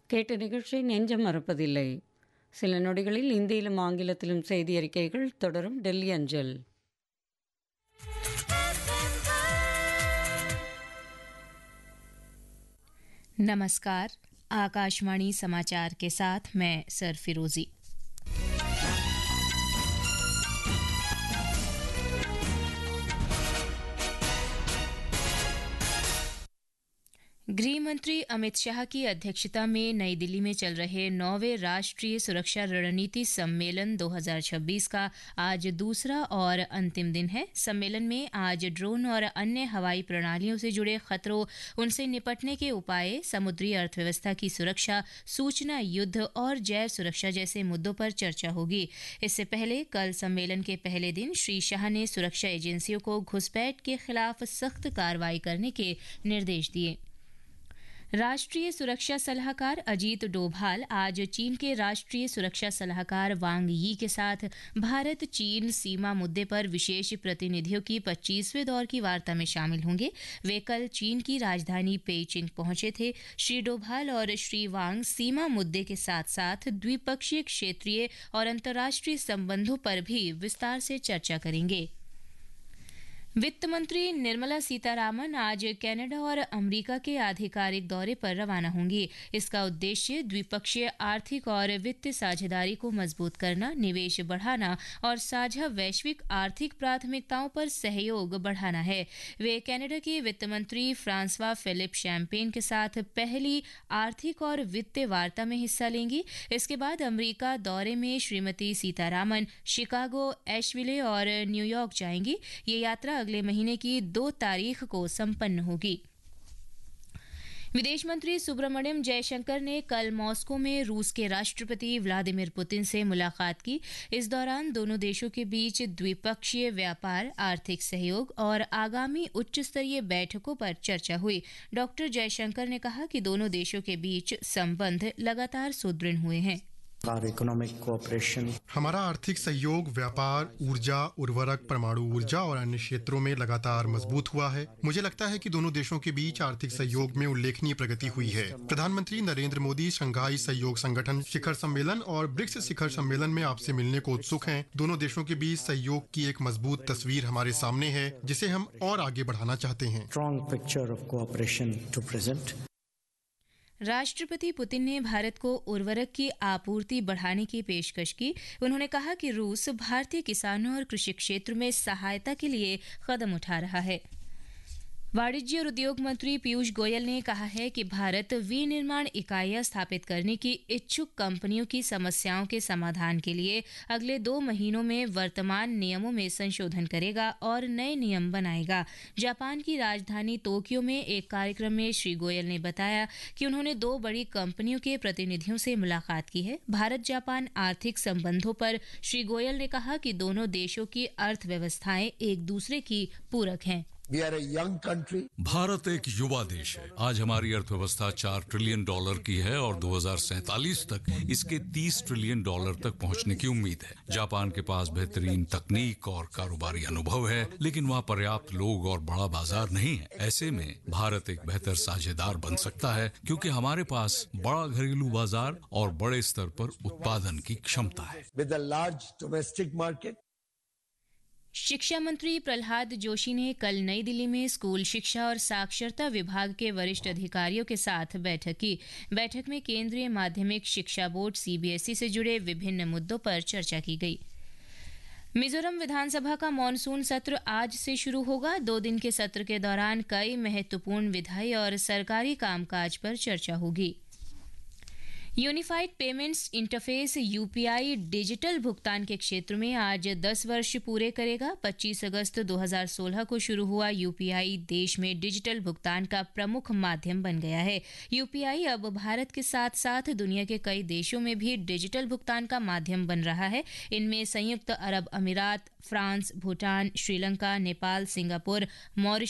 கேட்ட நிகழ்ச்சி நெஞ்சம் மறப்பதில்லை. சில நொடிகளில் இந்தியிலும் ஆங்கிலத்திலும் செய்தி அறிக்கைகள் தொடரும். டெல்லி அஞ்சல். नमस्कार, आकाशवाणी समाचार के साथ मैं सरफिरोजी। गृह मंत्री अमित शाह की अध्यक्षता में नई दिल्ली में चल रहे 9वें राष्ट्रीय सुरक्षा रणनीति सम्मेलन 2026 का आज दूसरा और अंतिम दिन है। सम्मेलन में आज ड्रोन और अन्य हवाई प्रणालियों से जुड़े खतरों, उनसे निपटने के उपाय, समुद्री अर्थव्यवस्था की सुरक्षा, सूचना युद्ध और जैव सुरक्षा जैसे मुद्दों पर चर्चा होगी। इससे पहले कल सम्मेलन के पहले दिन श्री शाह ने सुरक्षा एजेंसियों को घुसपैठ के खिलाफ सख्त कार्रवाई करने के निर्देश दिए। राष्ट्रीय सुरक्षा सलाहकार अजीत डोभाल आज चीन के राष्ट्रीय सुरक्षा सलाहकार वांग यी के साथ भारत चीन सीमा मुद्दे पर विशेष प्रतिनिधियों की 25वें दौर की वार्ता में शामिल होंगे। वे कल चीन की राजधानी पेइचिंग पहुंचे थे। श्री डोभाल और श्री वांग सीमा मुद्दे के साथ साथ द्विपक्षीय, क्षेत्रीय और अंतर्राष्ट्रीय संबंधों पर भी विस्तार से चर्चा करेंगे। वित्त मंत्री निर्मला सीतारामन आज कनाडा और अमेरिका के आधिकारिक दौरे पर रवाना होंगी। इसका उद्देश्य द्विपक्षीय आर्थिक और वित्तीय साझेदारी को मजबूत करना, निवेश बढ़ाना और साझा वैश्विक आर्थिक प्राथमिकताओं पर सहयोग बढ़ाना है। वे कनाडा के वित्त मंत्री फ्रांसवा फिलिप शैम्पेन के साथ पहली आर्थिक और वित्तीय वार्ता में हिस्सा लेंगी। इसके बाद अमेरिका दौरे में श्रीमती सीतारामन शिकागो, एशविले और न्यूयॉर्क जाएंगी। ये यात्रा अगले महीने की 2 तारीख को संपन्न होगी। विदेश मंत्री सुब्रमण्यम जयशंकर ने कल मॉस्को में रूस के राष्ट्रपति व्लादिमीर पुतिन से मुलाकात की। इस दौरान दोनों देशों के बीच द्विपक्षीय व्यापार, आर्थिक सहयोग और आगामी उच्च स्तरीय बैठकों पर चर्चा हुई। डॉक्टर जयशंकर ने कहा कि दोनों देशों के बीच संबंध लगातार सुदृढ़ हुए हैं। हमारा आर्थिक सहयोग, व्यापार, ऊर्जा, उर्वरक, परमाणु ऊर्जा और अन्य क्षेत्रों में लगातार मजबूत हुआ है। मुझे लगता है कि दोनों देशों के बीच आर्थिक सहयोग में उल्लेखनीय प्रगति हुई है। प्रधानमंत्री नरेंद्र मोदी शंघाई सहयोग संगठन शिखर सम्मेलन और ब्रिक्स शिखर सम्मेलन में आपसे मिलने को उत्सुक हैं। दोनों देशों के बीच सहयोग की एक मजबूत तस्वीर हमारे सामने है, जिसे हम और आगे बढ़ाना चाहते हैं। राष्ट्रपति पुतिन ने भारत को उर्वरक की आपूर्ति बढ़ाने की पेशकश की। उन्होंने कहा कि रूस भारतीय किसानों और कृषि क्षेत्र में सहायता के लिए कदम उठा रहा है। वाणिज्य और उद्योग मंत्री पीयूष गोयल ने कहा है कि भारत विनिर्माण इकाइयां स्थापित करने की इच्छुक कंपनियों की समस्याओं के समाधान के लिए अगले 2 महीनों में वर्तमान नियमों में संशोधन करेगा और नए नियम बनाएगा। जापान की राजधानी टोक्यो में एक कार्यक्रम में श्री गोयल ने बताया कि उन्होंने 2 बड़ी कंपनियों के प्रतिनिधियों से मुलाकात की है। भारत जापान आर्थिक संबंधों पर श्री गोयल ने कहा कि दोनों देशों की अर्थव्यवस्थाएं एक दूसरे की पूरक हैं। भारत एक युवा देश है। आज हमारी अर्थव्यवस्था $4 ट्रिलियन की है और 2047 तक इसके $30 ट्रिलियन तक पहुंचने की उम्मीद है। जापान के पास बेहतरीन तकनीक और कारोबारी अनुभव है, लेकिन वहाँ पर्याप्त लोग और बड़ा बाजार नहीं है। ऐसे में भारत एक बेहतर साझेदार बन सकता है, क्योंकि हमारे पास बड़ा घरेलू बाजार और बड़े स्तर पर उत्पादन की क्षमता है। शिक्षा मंत्री प्रहलाद जोशी ने कल नई दिल्ली में स्कूल शिक्षा और साक्षरता विभाग के वरिष्ठ अधिकारियों के साथ बैठक की। बैठक में केंद्रीय माध्यमिक शिक्षा बोर्ड CBSE से जुड़े विभिन्न मुद्दों पर चर्चा की गई। मिजोरम विधानसभा का मॉनसून सत्र आज से शुरू होगा। 2 दिन के सत्र के दौरान कई महत्वपूर्ण विधायी और सरकारी कामकाज पर चर्चा होगी। Unified payments interface UPI digital भुगतान के क्षेत्र में आज 10 वर्ष पूरे करेगा। 25 अगस्त 2016 को शुरू हुआ UPI देश में डिजिटल भुगतान का प्रमुख माध्यम बन गया है। UPI अब भारत के साथ साथ दुनिया के कई देशों में भी डिजिटल भुगतान का माध्यम बन रहा है। इनमें संयुक्त अरब अमीरात, France, Bhutan, Sri Lanka, Nepal, Singapore, Mauritius